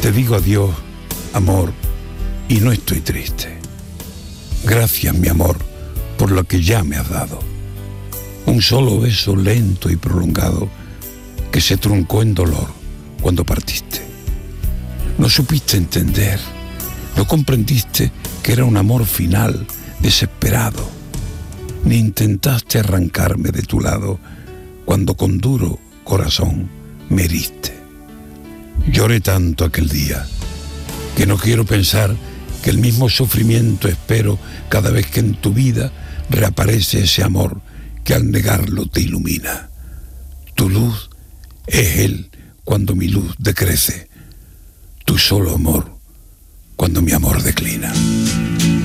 Te digo adiós, amor, y no estoy triste. Gracias, mi amor, por lo que ya me has dado. Un solo beso lento y prolongado que se truncó en dolor cuando partiste. No supiste entender, no comprendiste que era un amor final, desesperado, ni intentaste arrancarme de tu lado cuando con duro corazón me heriste. Lloré tanto aquel día que no quiero pensar que el mismo sufrimiento espero cada vez que en tu vida reaparece ese amor que al negarlo te ilumina. Tu luz es él cuando mi luz decrece, tu solo amor cuando mi amor declina.